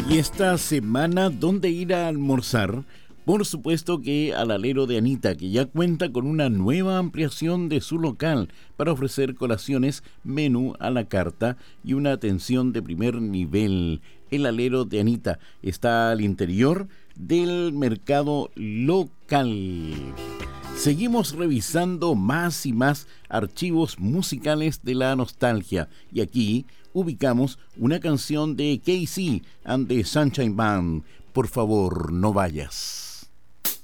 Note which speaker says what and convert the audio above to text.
Speaker 1: Y esta semana, ¿dónde ir a almorzar? Por supuesto que al Alero de Anita, que ya cuenta con una nueva ampliación de su local para ofrecer colaciones, menú a la carta y una atención de primer nivel. El Alero de Anita está al interior del mercado local. Seguimos revisando más y más archivos musicales de la nostalgia y aquí ubicamos una canción de KC and the Sunshine Band. Por favor, no vayas.